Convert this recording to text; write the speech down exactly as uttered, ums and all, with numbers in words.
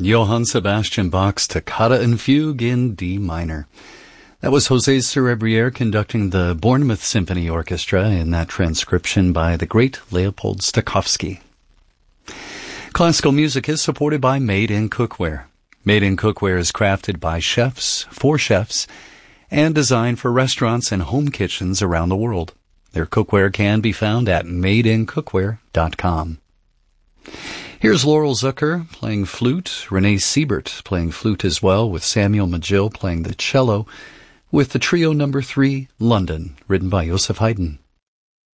Johann Sebastian Bach's Toccata and Fugue in D minor. That was José Cerebriere conducting the Bournemouth Symphony Orchestra in that transcription by the great Leopold Stokowski. Classical music is supported by Made in Cookware. Made in Cookware is crafted by chefs, for chefs, and designed for restaurants and home kitchens around the world. Their cookware can be found at made in cookware dot com. Here's Laurel Zucker playing flute, Renee Siebert playing flute as well, with Samuel Magill playing the cello, with the trio number three, London, written by Joseph Haydn.